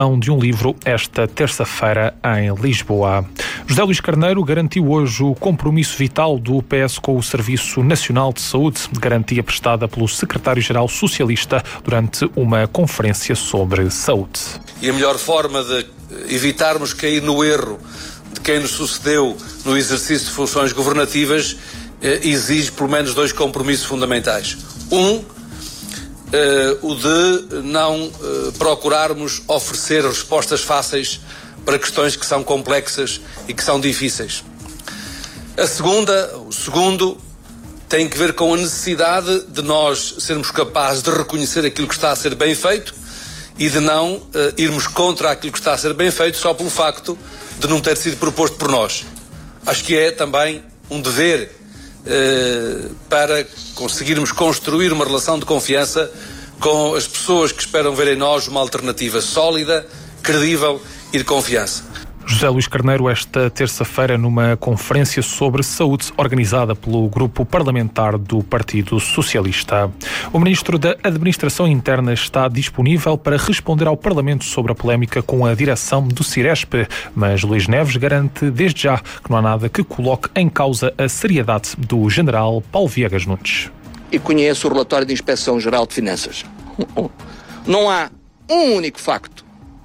de um livro esta terça-feira em Lisboa. José Luís Carneiro garantiu hoje o compromisso vital do PS com o Serviço Nacional de Saúde, garantia prestada pelo secretário-geral socialista durante uma conferência sobre saúde. E a melhor forma de evitarmos cair no erro de quem nos sucedeu no exercício de funções governativas exige pelo menos dois compromissos fundamentais. O de não procurarmos oferecer respostas fáceis para questões que são complexas e que são difíceis. O segundo, tem que ver com a necessidade de nós sermos capazes de reconhecer aquilo que está a ser bem feito e de não irmos contra aquilo que está a ser bem feito só pelo facto de não ter sido proposto por nós. Acho que é também um dever para conseguirmos construir uma relação de confiança com as pessoas que esperam ver em nós uma alternativa sólida, credível e de confiança. José Luís Carneiro, esta terça-feira, numa conferência sobre saúde organizada pelo Grupo Parlamentar do Partido Socialista. O Ministro da Administração Interna está disponível para responder ao Parlamento sobre a polémica com a direção do Ciresp, mas Luís Neves garante desde já que não há nada que coloque em causa a seriedade do General Paulo Viegas Nunes. E conheço o relatório da Inspeção-Geral de Finanças. Não há um único facto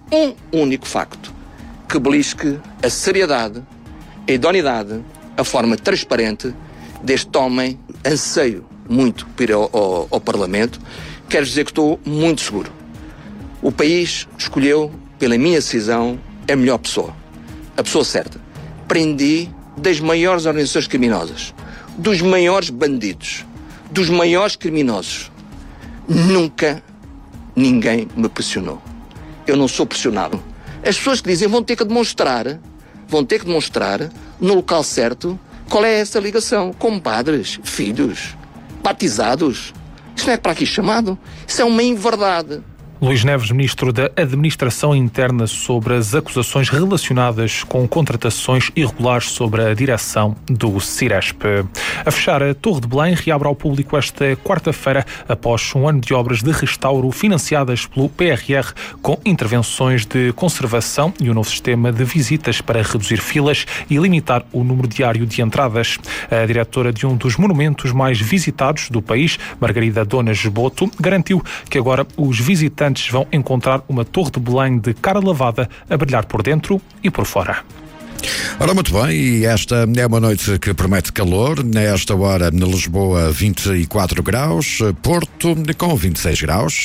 que belisque a seriedade, a idoneidade, a forma transparente deste homem. Anseio muito para ir ao Parlamento. Quero dizer que estou muito seguro. O país escolheu, pela minha decisão, a melhor pessoa. A pessoa certa. Prendi das maiores organizações criminosas, dos maiores bandidos, dos maiores criminosos. Nunca ninguém me pressionou. Eu não sou pressionado. As pessoas que dizem vão ter que demonstrar no local certo qual é essa ligação. Com padres, filhos, batizados. Isso não é para aqui chamado. Isso é uma inverdade. Luís Neves, Ministro da Administração Interna, sobre as acusações relacionadas com contratações irregulares sobre a direção do Ciresp. A fechar, a Torre de Belém reabre ao público esta quarta-feira após um ano de obras de restauro financiadas pelo PRR, com intervenções de conservação e um novo sistema de visitas para reduzir filas e limitar o número diário de entradas. A diretora de um dos monumentos mais visitados do país, Margarida Donas Boto, garantiu que agora os visitantes vão encontrar uma Torre de Belém de cara lavada a brilhar por dentro e por fora. Ora, muito bem, e esta é uma noite que promete calor. Nesta hora, na Lisboa, 24 graus, Porto com 26 graus.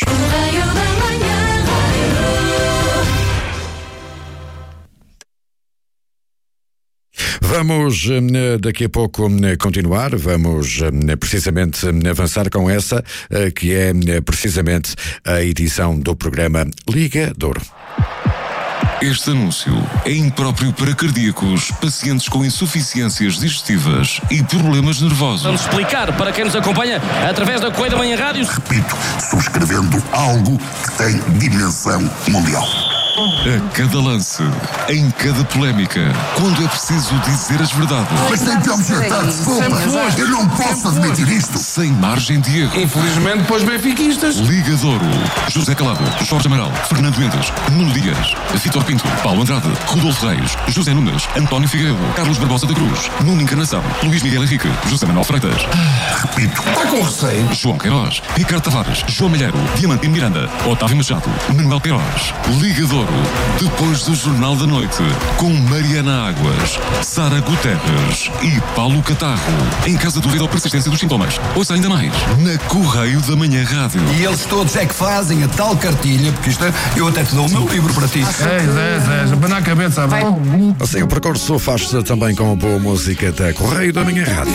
Vamos daqui a pouco continuar, vamos precisamente avançar com essa, que é precisamente a edição do programa Liga de Ouro. Este anúncio é impróprio para cardíacos, pacientes com insuficiências digestivas e problemas nervosos. Vamos explicar para quem nos acompanha através da Correio da Manhã Rádio. Repito, subscrevendo algo que tem dimensão mundial. A cada lance, em cada polémica, quando é preciso dizer as verdades. Mas tem que objetar desculpas. Eu não posso admitir isto. Sem margem de erro. Infelizmente, depois benfiquistas. Liga de Ouro. José Calado, Jorge Amaral, Fernando Mendes, Nuno Dias, Vítor Pinto, Paulo Andrade, Rodolfo Reis, José Nunes, António Figueiredo, Carlos Barbosa da Cruz, Nuno Encarnação, Luís Miguel Henrique, José Manuel Freitas. Repito. Está com receio. João Queiroz, Ricardo Tavares, João Malheiro, Diamante Miranda, Otávio Machado, Manuel Queiroz. Liga de Ouro. Depois do Jornal da Noite, com Mariana Águas, Sara Guterres e Paulo Catarro. Em caso de dúvida ou persistência dos sintomas, ouça ainda mais na Correio da Manhã Rádio. E eles todos é que fazem a tal cartilha, porque isto eu até te dou o meu livro para ti. Zé, para na cabeça. Assim, o percurso faz-se também com a boa música da Correio da Manhã Rádio.